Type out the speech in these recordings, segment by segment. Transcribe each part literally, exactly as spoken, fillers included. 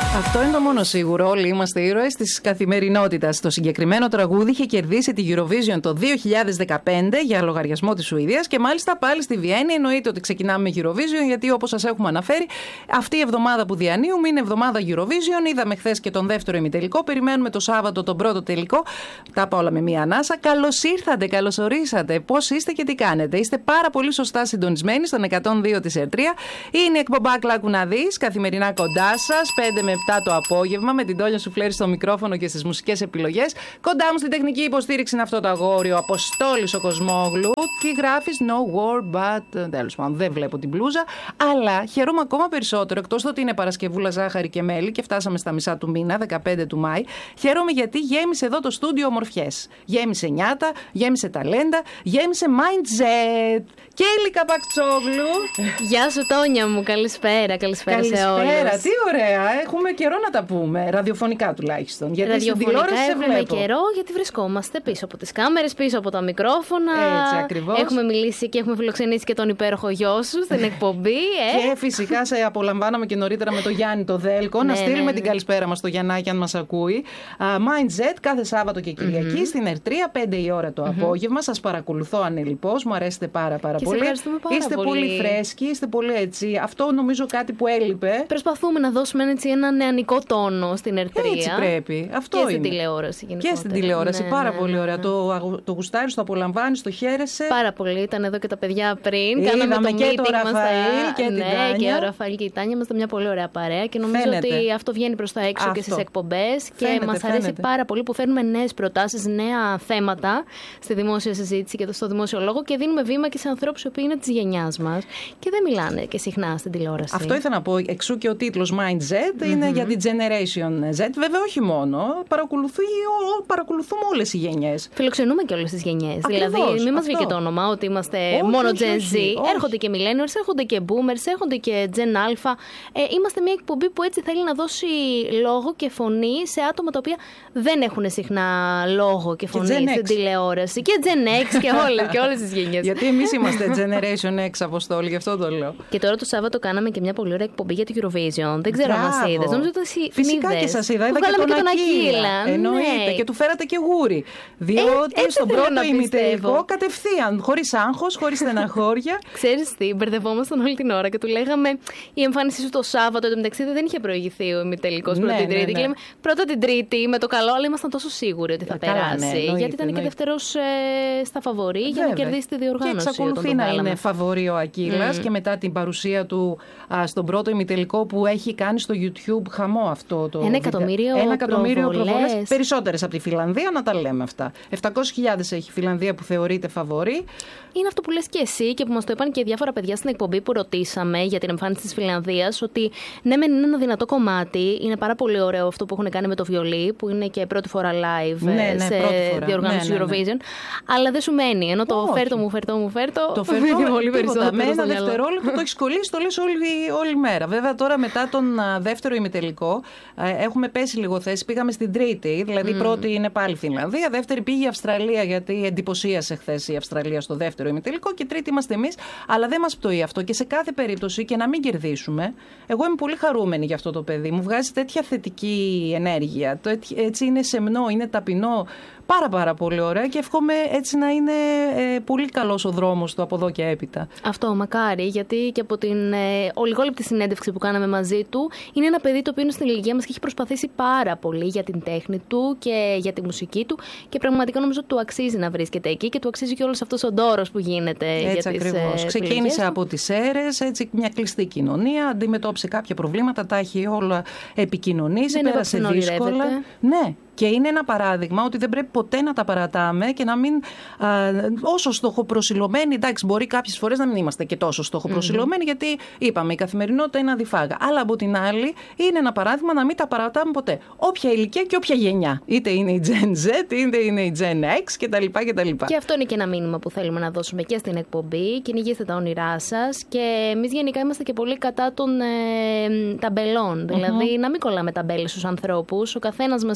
Αυτό είναι το μόνο σίγουρο. Όλοι είμαστε ήρωες της καθημερινότητας. Το συγκεκριμένο τραγούδι είχε κερδίσει τη Eurovision το δύο χιλιάδες δεκαπέντε για λογαριασμό της Σουηδίας και μάλιστα πάλι στη Βιέννη. Εννοείται ότι ξεκινάμε με Eurovision, γιατί όπως σας έχουμε αναφέρει, αυτή η εβδομάδα που διανύουμε είναι εβδομάδα Eurovision. Είδαμε χθες και τον δεύτερο ημιτελικό. Περιμένουμε το Σάββατο τον πρώτο τελικό. Τα πάω όλα με μία ανάσα. Καλώς ήρθατε, καλώς ορίσατε. Πώς είστε και τι κάνετε? Είστε πάρα πολύ σωστά συντονισμένοι στον εκατόν δύο της Ερτρία. Είναι η εκπομπά Άκου να δεις, καθημερινά κοντά σας, πέντε με επτά το απόγευμα, με την Τόλια Σουφλέρη στο μικρόφωνο και στις μουσικές επιλογές. Κοντά μου στην τεχνική υποστήριξη είναι αυτό το αγόρι, ο Αποστόλης ο Κοσμόγλου. Τι γράφεις? No war, but. Τέλος πάντων, δεν βλέπω την μπλούζα. Αλλά χαίρομαι ακόμα περισσότερο, εκτός ότι είναι Παρασκευούλα, ζάχαρη και μέλι και φτάσαμε στα μισά του μήνα, δεκαπέντε του Μάη. Χαίρομαι γιατί γέμισε εδώ το στούντιο ομορφιές. Γέμισε νιάτα, γέμισε ταλέντα, γέμισε mindset. Και η Καπακτσόγλου. Γεια σου, Τόνια μου. Καλησπέρα, καλησπέρα, καλησπέρα σε όλους. Καλησπέρα, τι ωραία. Έχουμε καιρό να τα πούμε. Ραδιοφωνικά τουλάχιστον. Γιατί ραδιοφωνικά στην τηλεόραση έχουμε βλέπω. καιρό, γιατί βρισκόμαστε πίσω από τις κάμερες, πίσω από τα μικρόφωνα. Έτσι ακριβώς. Έχουμε μιλήσει και έχουμε φιλοξενήσει και τον υπέροχο γιο σου στην εκπομπή. Ε. Και φυσικά σε απολαμβάναμε και νωρίτερα με τον Γιάννη το Δέλκο. Να ναι, στείλουμε ναι, ναι. την καλησπέρα μας στο Γιαννάκη, αν μας ακούει. Uh, Mindset κάθε Σάββατο και Κυριακή mm-hmm. στην Ερτρία, πέντε η ώρα το mm-hmm. απόγευμα. Σας παρακολουθώ ανελιπώς. Μου αρέσετε πάρα, πάρα και πολύ. Πάρα είστε πολύ. πολύ φρέσκοι, είστε πολύ έτσι. Αυτό νομίζω κάτι που έλειπε. Προσπαθούμε να δώσουμε έτσι ένα νεανικό τόνο στην Ερτρία. Έτσι πρέπει. Αυτό και είναι. στην τηλεόραση γενικότερα. Και στην τηλεόραση. Ναι, πάρα ναι, πολύ ναι, ωραία. ναι. Το, το γουστάρεις, το απολαμβάνεις, το χαίρεσαι. Πάρα πολύ. Ήταν εδώ και τα παιδιά πριν. Είδαμε Κάναμε το και meeting τον Ραφαήλ μας, και την ναι, Τάνια. και ο Ραφαήλ και η Τάνια είμαστε μια πολύ ωραία παρέα και νομίζω Φαίνεται. ότι αυτό βγαίνει προς τα έξω αυτό. και στις εκπομπές και Φαίνεται, μας αρέσει φαίνεται. πάρα πολύ που φέρνουμε νέες προτάσεις, νέα θέματα στη δημόσια συζήτηση και στο δημόσιο λόγο και δίνουμε βήμα και σε ανθρώπους που είναι της γενιάς μας και δεν μιλάνε και συχνά στην τηλεόραση. Αυτό ήθελα να πω. Εξού και ο τίτλος Mindset mm-hmm. είναι για την Generation Z. Βέβαια, όχι μόνο. Παρακολουθούμε όλες οι γενιές. Φιλοξενούμε και όλες τις γενιές. Ακριβώς, δηλαδή, μην μας αυτό. βγει και το όνομα ότι είμαστε όχι, μόνο όχι, Gen όχι, Z. όχι. Έρχονται και Millennials, έρχονται και Boomers, έρχονται και Gen Alpha. Ε, είμαστε μια εκπομπή που έτσι θέλει να δώσει λόγο και φωνή σε άτομα τα οποία δεν έχουν συχνά λόγο και φωνή και στην τηλεόραση. Και Gen X και όλες, και όλες τις γενιές. Γιατί εμείς είμαστε Generation X, Αποστόλη, γι' αυτό το λέω. Και τώρα το Σάββατο κάναμε και μια πολύ ωραία εκπομπή για το Eurovision. Δεν ξέρω αν μας είδες. Νομίζω ότι εσύ φυσικά είδες. και σας είδα. Που Είδα και τον, και τον Ακύλα. Ακύλα. Εννοείται. Ναι. Και του φέρατε και γούρι. Διότι ε, στον πρώτο ημιτελικό πιστεύω. κατευθείαν, χωρίς άγχος, χωρίς στεναχώρια. Ξέρεις τι, μπερδευόμασταν όλη την ώρα και του λέγαμε η εμφάνισή σου το Σάββατο. Εν τω μεταξύ δεν είχε προηγηθεί ο ημιτελικός Ναι, πρώτα την ναι, Τρίτη. ναι. Και λέμε πρώτα την Τρίτη με το καλό, αλλά ήμασταν τόσο σίγουροι ότι θα Καλά, περάσει. ναι, εννοείται, γιατί ήταν εννοείται. και δεύτερος ε, στα φαβορί για να κερδίσει τη διοργάνωση. Και εξακολουθεί να είναι φαβορί ο Ακύλας mm. και μετά την παρουσία του α, στον πρώτο ημιτελικό που έχει κάνει στο YouTube χαμό αυτό το. Ένα εκατομμύριο, Ένα εκατομμύριο προβολές. προβολές. Περισσότερες από τη Φιλανδία, να τα λέμε αυτά. επτακόσιες χιλιάδες έχει η Φιλανδία που θεωρείται φαβορί. Είναι αυτό που λες και εσύ και που μας το είπαν και διάφορα παιδιά στην εκπομπή που ρωτήσαμε για την εμφάνιση της Φιλανδίας, ότι ναι, μεν είναι ένα δυνατό κομμάτι, είναι πάρα πολύ ωραίο αυτό που έχουν κάνει με το βιολί, που είναι και πρώτη φορά live ναι, ναι, σε φορά. διοργάνωση ναι, ναι, ναι. Eurovision, αλλά δεν σου μένει, ενώ το φέρτο μου, φέρτο μου, φέρτο, το φέρτο μένει πολύ περισσότερο. Με ένα δευτερόλεπτο το έχεις κολλήσει, το λες όλη, όλη μέρα. Βέβαια τώρα μετά τον α, δεύτερο ημιτελικό α, έχουμε πέσει λίγο θέση, πήγαμε στην Τρίτη, δηλαδή mm. πρώτη είναι πάλι Φιλανδία, δεύτερη πήγε η Αυστραλία, γιατί εντυπωσίασε χθες η Αυστραλία στο δεύτερο ημιτελικό και τρίτη είμαστε εμείς, αλλά δεν μας πτωεί αυτό και σε κάθε περίπτωση και να μην κερδίσουμε. Εγώ είμαι πολύ χαρούμενη για αυτό το παιδί. Μου βγάζει τέτοια θετική ενέργεια. Το, έτσι είναι σεμνό, είναι ταπεινό. Πάρα πάρα πολύ ωραία και εύχομαι έτσι να είναι ε, πολύ καλός ο δρόμος του από εδώ και έπειτα. Αυτό, μακάρι, γιατί και από την ε, ολιγόλεπτη συνέντευξη που κάναμε μαζί του, είναι ένα παιδί το οποίο είναι στην ηλικία μας και έχει προσπαθήσει πάρα πολύ για την τέχνη του και για τη μουσική του και πραγματικά νομίζω ότι του αξίζει να βρίσκεται εκεί και του αξίζει και όλος αυτός ο ντόρος που γίνεται έτσι για τις ακριβώς. Ε, Ξεκίνησε από τις αίρες, έτσι μια κλειστή κοινωνία, αντιμετώπισε κάποια προβλήματα, τα έχει όλα επικοινωνήσει, δεν πέρασε δύσκολα. Ναι. Και είναι ένα παράδειγμα ότι δεν πρέπει ποτέ να τα παρατάμε και να μην α, όσο στοχοπροσιλωμένοι, εντάξει, μπορεί κάποιες φορές να μην είμαστε και τόσο στοχοπροσιλωμένοι, mm-hmm. γιατί είπαμε η καθημερινότητα είναι αδιφάγα. Αλλά από την άλλη είναι ένα παράδειγμα να μην τα παρατάμε ποτέ. Όποια ηλικία και όποια γενιά. Είτε είναι η Gen Z, είτε είναι η Gen X κτλ. κτλ. Και αυτό είναι και ένα μήνυμα που θέλουμε να δώσουμε και στην εκπομπή. Κυνηγήστε τα όνειρά σας. Και εμείς γενικά είμαστε και πολύ κατά των ε, ταμπελών. Mm-hmm. Δηλαδή να μην κολλάμε ταμπέλες στους ανθρώπους. Ο καθένας μας έχει ένα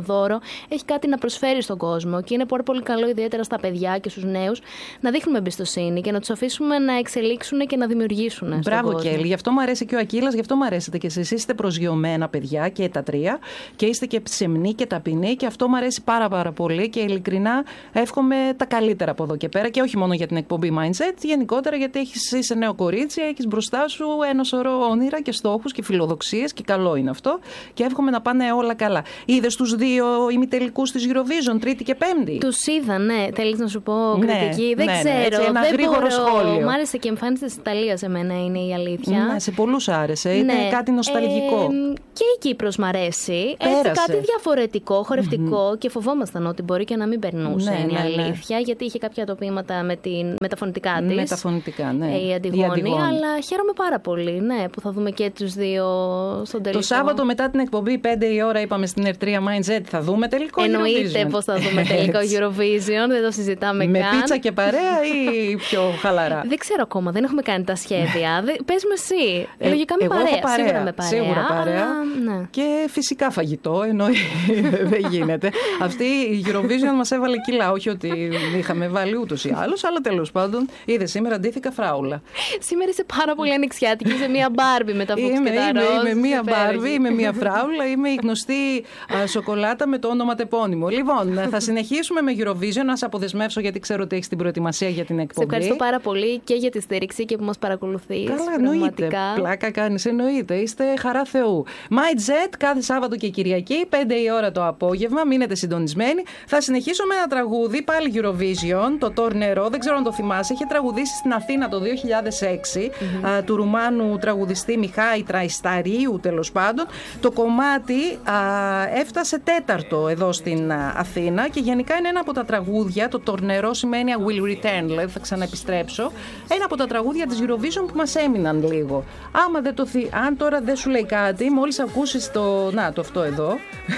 δώρο, έχει κάτι να προσφέρει στον κόσμο. Και είναι πολύ, πολύ καλό, ιδιαίτερα στα παιδιά και στους νέους, να δείχνουμε εμπιστοσύνη και να τους αφήσουμε να εξελίξουν και να δημιουργήσουν. Μπράβο, Κέλλη. Γι' αυτό μου αρέσει και ο Ακύλας, γι' αυτό μου αρέσετε και εσείς. Είστε προσγειωμένα παιδιά και τα τρία και είστε και ψεμνοί και ταπεινοί και αυτό μου αρέσει πάρα, πάρα πολύ και ειλικρινά εύχομαι τα καλύτερα από εδώ και πέρα και όχι μόνο για την εκπομπή Mindset, γενικότερα γιατί έχεις, είσαι νέο κορίτσι, έχεις μπροστά σου ένα σωρό όνειρα και στόχους και φιλοδοξίες και καλό είναι αυτό και εύχομαι να πάνε όλα καλά. Είδες τους δύο ημιτελικούς της Eurovision, Τρίτη και Πέμπτη? Τους είδα, ναι. Θέλεις να σου πω κριτική? Ναι, δεν ναι, ξέρω. Ναι, έτσι, ένα δεν γρήγορο μπορώ. σχόλιο. Μ' άρεσε και η εμφάνιση της Ιταλίας, εμένα είναι η αλήθεια. Ναι, σε πολλούς άρεσε. Είναι ναι. κάτι νοσταλγικό. Ε, και η Κύπρος μ' αρέσει. Πέρασε. Έτσι, κάτι διαφορετικό, χορευτικό mm-hmm. και φοβόμασταν ότι μπορεί και να μην περνούσε. Ναι, είναι η ναι, αλήθεια. Ναι. Γιατί είχε κάποια τοπήματα με, την, με τα φωνητικά της. Με τα φωνητικά, ναι. Η Αντιγόνη. Αλλά χαίρομαι πάρα πολύ ναι, που θα δούμε και τους δύο στον τελικό. Το Σάββατο μετά την εκπομπή, πέντε η ώρα, είπαμε στην Ερτρία Mindset, θα δούμε τελικό Eurovision. Εννοείται πως θα δούμε τελικό Eurovision. Δεν το συζητάμε με καν. Με πίτσα και παρέα ή πιο χαλαρά? Δεν ξέρω ακόμα, δεν έχουμε κάνει τα σχέδια. Πες μου εσύ. Ε, Λογικά με παρέα. παρέα. Σίγουρα με παρέα. Σίγουρα παρέα. Αλλά, ναι. Και φυσικά φαγητό, ενώ δεν γίνεται. Αυτή η Eurovision μας έβαλε κιλά. Όχι ότι είχαμε βάλει ούτως ή άλλως, αλλά τέλος πάντων. Είδε σήμερα αντίθηκα φράουλα. Σήμερα είσαι πάρα πολύ ανοιξιάτικη. Είσαι μία Μπάρμπι με τα φούξ και τα ροζ. Είμαι, είμαι μία Μπάρμπι, είμαι μία φράουλα. Είμαι η γνωστή α, σοκολάτα με το όνομα τεπώνυμο. Λοιπόν, θα συνεχίσουμε με Eurovision. Να σε αποδεσμεύσω γιατί ξέρω ότι έχεις την προετοιμασία για την εκπομπή. Σε ευχαριστώ πάρα πολύ και για τη στήριξη και που μας παρακολουθείς. Καλά, εννοείται. Πλάκα κάνεις, εννοείται. Είστε χαρά Θεού. Mindset κάθε Σάββατο και Κυριακή, πέντε η ώρα το απόγευμα. Μείνετε συντονισμένοι. Θα συνεχίσω με ένα τραγούδι, πάλι Eurovision, το Τόρνερο. Δεν ξέρω αν το θυμάσαι. Είχε τραγουδήσει στην Αθήνα το δύο χιλιάδες έξι mm-hmm. α, του Ρουμάνου τραγουδιστή Μιχάη Τραϊσταρίου, τέλος πάντων. Το κομμάτι α, έφτασε τέταρτο εδώ στην α, Αθήνα και γενικά είναι ένα από τα τραγούδια. Το Τόρνερο σημαίνει I will return, δηλαδή θα ξαναεπιστρέψω. Ένα από τα τραγούδια της Eurovision που μας έμειναν λίγο. Άμα δεν το θυ... Αν τώρα δεν σου λέει κάτι, μόλις ακούσεις το. Να, το αυτό εδώ.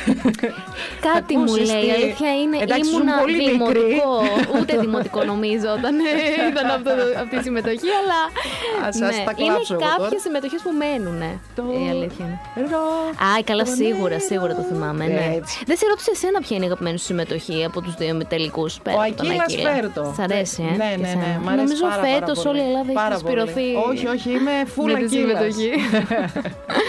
Κάτι μου λέει. Η αλήθεια είναι. Εντάξει, ήμουνα δημοτικό. μικρή. Ούτε δημοτικό νομίζω όταν ήταν αυτό, αυτή η συμμετοχή, αλλά. Ας, ναι, ας τα κλάψω είναι κάποιες τώρα. συμμετοχές που μένουν. Το... Η αλήθεια είναι. Ρο... Α, καλά, σίγουρα, σίγουρα το θυμάμαι. Ναι. Έτσι. Δεν σε ρώτησε εσένα ποια είναι η αγαπημένη σου συμμετοχή από τους δύο τελικούς. Ο Ακύλας Φέρτο. Σ' αρέσει, ε? Ναι, ναι, ναι. Μ' αρέσει νομίζω πάρα, φέτος πάρα όλη η Ελλάδα έχει πάρα συσπηρωθεί. Όχι, όχι, είμαι full με τη συμμετοχή.